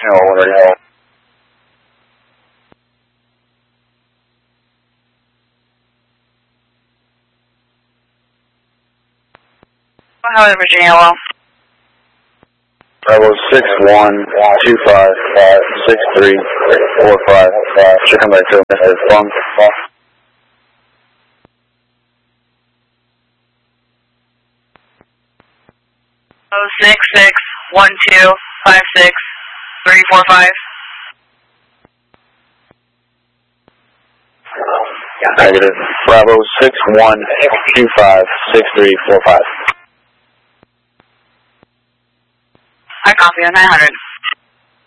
Already. Highway Virginia, well. Bravo 61256345. Should come back to a phone. 0661256 Negative. Bravo 61256345. I copy on 900.